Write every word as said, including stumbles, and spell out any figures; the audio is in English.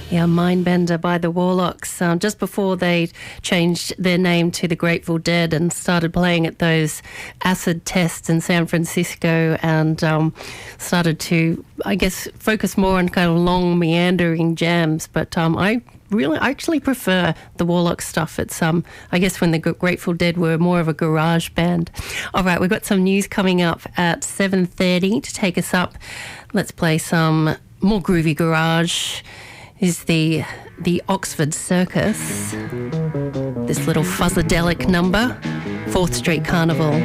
Yeah, Mindbender by the Warlocks. Um, just before they changed their name to the Grateful Dead and started playing at those acid tests in San Francisco and um, started to, I guess, focus more on kind of long meandering jams. But um, I really I actually prefer the Warlock stuff. It's, um, I guess, when the Grateful Dead were more of a garage band. All right, we've got some news coming up at seven thirty to take us up. Let's play some more groovy garage. Is the the Oxford Circus. This little fuzzadelic number, Fourth Street Carnival.